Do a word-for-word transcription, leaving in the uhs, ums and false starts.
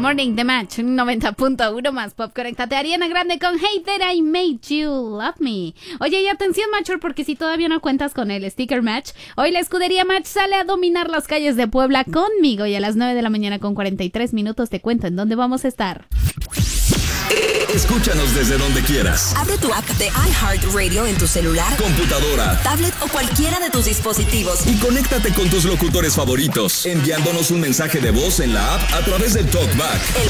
Morning de Match noventa punto uno más pop. Conéctate a Ariana Grande con Hey That I Made You Love Me. Oye, y atención, Matcher, porque si todavía no cuentas con el sticker Match, hoy la escudería Match sale a dominar las calles de Puebla conmigo y a las nueve de la mañana con cuarenta y tres minutos te cuento en dónde vamos a estar. Escúchanos desde donde quieras. Abre tu app de iHeartRadio en tu celular, computadora, tablet o cualquiera de tus dispositivos. Y conéctate con tus locutores favoritos, enviándonos un mensaje de voz en la app a través del TalkBack. El